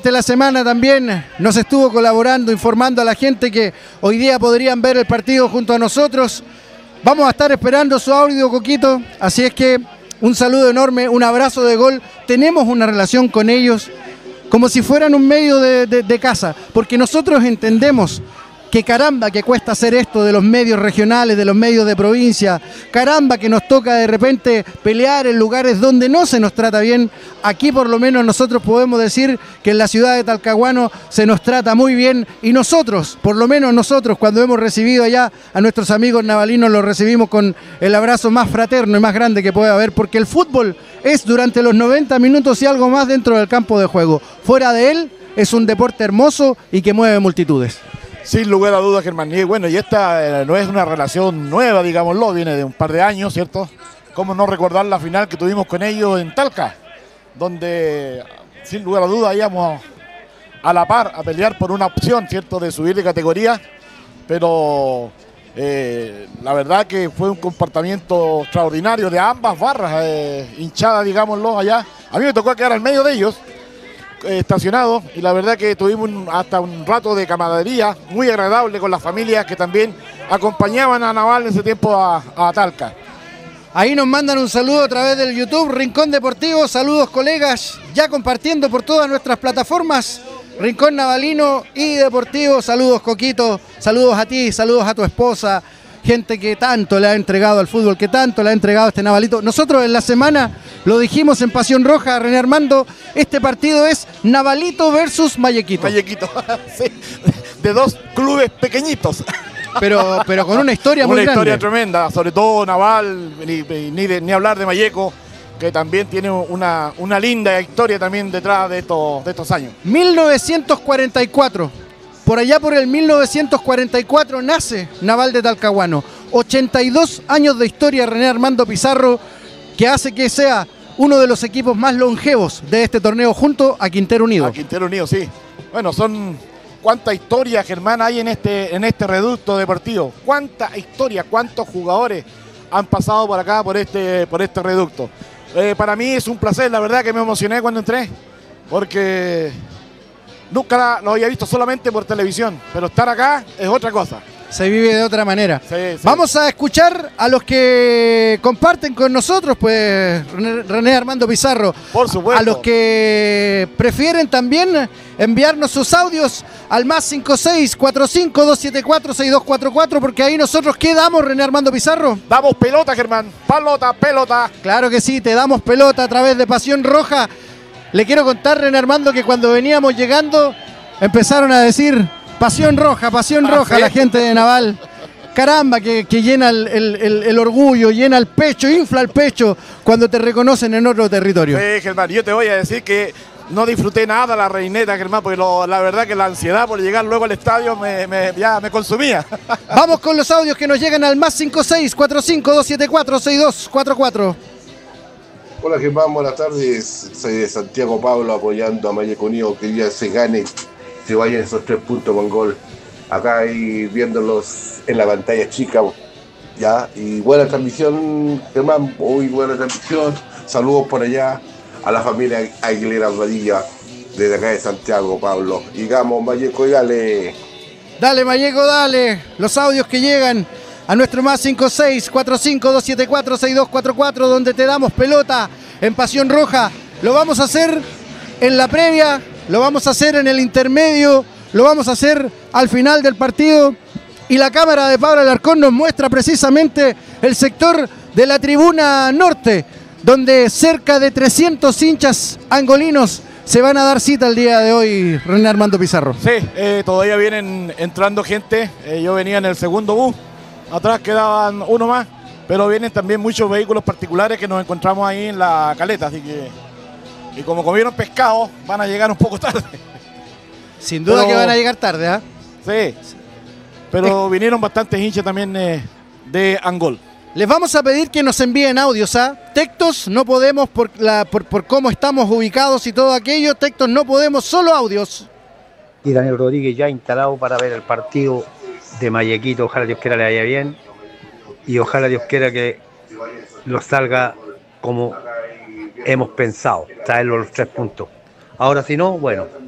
durante la semana también nos estuvo colaborando, informando a la gente que hoy día podrían ver el partido junto a nosotros. Vamos a estar esperando su audio, Coquito, así es que un saludo enorme, un abrazo de gol. Tenemos una relación con ellos como si fueran un medio de casa, porque nosotros entendemos que caramba que cuesta hacer esto de los medios regionales, de los medios de provincia, caramba que nos toca de repente pelear en lugares donde no se nos trata bien. Aquí por lo menos nosotros podemos decir que en la ciudad de Talcahuano se nos trata muy bien, y nosotros, por lo menos nosotros, cuando hemos recibido allá a nuestros amigos navalinos, los recibimos con el abrazo más fraterno y más grande que puede haber, porque el fútbol es durante los 90 minutos y algo más dentro del campo de juego. Fuera de él es un deporte hermoso y que mueve multitudes. Sin lugar a dudas, Germán. Y bueno, y esta no es una relación nueva, digámoslo, viene de un par de años, ¿cierto? ¿Cómo no recordar la final que tuvimos con ellos en Talca? Donde, sin lugar a dudas, íbamos a la par a pelear por una opción, ¿cierto?, de subir de categoría. Pero la verdad que fue un comportamiento extraordinario de ambas barras, hinchadas, digámoslo, allá. A mí me tocó quedar al medio de ellos, estacionado, y la verdad que tuvimos hasta un rato de camaradería muy agradable con las familias que también acompañaban a Naval en ese tiempo a Talca. Ahí nos mandan un saludo a través del YouTube, Rincón Deportivo, saludos colegas, ya compartiendo por todas nuestras plataformas, Rincón Navalino y Deportivo, saludos Coquito, saludos a ti, saludos a tu esposa, gente que tanto le ha entregado al fútbol, que tanto le ha entregado a este Navalito. Nosotros en la semana lo dijimos en Pasión Roja, René Armando, este partido es Navalito versus Mallequito. Mallequito, sí, de dos clubes pequeñitos. Pero con una historia muy grande. Una historia tremenda, sobre todo Naval, ni hablar de Malleco, que también tiene una linda historia también detrás de estos años. 1944. Por allá por el 1944 nace Naval de Talcahuano. 82 años de historia, René Armando Pizarro, que hace que sea uno de los equipos más longevos de este torneo junto a Quintero Unido. A Quintero Unido, sí. Bueno, son cuánta historia, Germán, hay en este reducto deportivo. Cuánta historia, cuántos jugadores han pasado por acá, por este reducto. Para mí es un placer, la verdad que me emocioné cuando entré, porque nunca lo había visto solamente por televisión, pero estar acá es otra cosa. Se vive de otra manera. Sí. Vamos a escuchar a los que comparten con nosotros, pues, René Armando Pizarro. Por supuesto. A los que prefieren también enviarnos sus audios al más 5645-274-6244, porque ahí nosotros, ¿qué damos, René Armando Pizarro? Damos pelota, Germán. Pelota. Claro que sí, te damos pelota a través de Pasión Roja. Le quiero contar, René Armando, que cuando veníamos llegando empezaron a decir Pasión Roja, ¿sí? La gente de Naval. Caramba, que llena el orgullo, llena el pecho, infla el pecho cuando te reconocen en otro territorio. Sí, Germán, yo te voy a decir que no disfruté nada la reineta, Germán, porque la verdad que la ansiedad por llegar luego al estadio ya me consumía. Vamos con los audios que nos llegan al más 5645-274-6244. Hola Germán, buenas tardes. Soy de Santiago Pablo, apoyando a Malleco Unido, que ya se gane, se vayan esos 3 puntos con gol. Acá y viéndolos en la pantalla chica, ya, y buena transmisión, Germán, muy buena transmisión. Saludos por allá a la familia Aguilera Vadilla, desde acá de Santiago, Pablo. Y vamos, Malleco, y dale. Dale, Malleco, dale. Los audios que llegan a nuestro más 5645-274-6244, donde te damos pelota en Pasión Roja. Lo vamos a hacer en la previa, lo vamos a hacer en el intermedio, lo vamos a hacer al final del partido. Y la cámara de Pablo Alarcón nos muestra precisamente el sector de la tribuna norte, donde cerca de 300 hinchas angolinos se van a dar cita el día de hoy, René Armando Pizarro. Sí, todavía vienen entrando gente. Yo venía en el segundo bus, atrás quedaban uno más, pero vienen también muchos vehículos particulares que nos encontramos ahí en la caleta, así que, y como comieron pescado, van a llegar un poco tarde. Sin duda que van a llegar tarde, ¿ah? Sí, pero vinieron bastantes hinchas también de Angol. Les vamos a pedir que nos envíen audios, ¿ah? Textos no podemos por cómo estamos ubicados y todo aquello, textos no podemos, solo audios. Y Daniel Rodríguez ya instalado para ver el partido de Mallequito, ojalá Dios quiera le vaya bien y ojalá Dios quiera que lo salga como hemos pensado, traerlo los 3 puntos. Ahora si no, bueno,